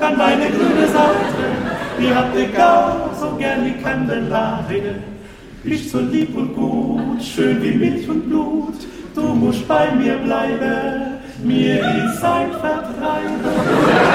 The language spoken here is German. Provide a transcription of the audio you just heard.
an meine grüne Seite. Die habt ihr gar so gern die Kandelare. Bist so lieb und gut, schön wie Milch und Blut. Du musst bei mir bleiben, mir die Zeit vertreiben.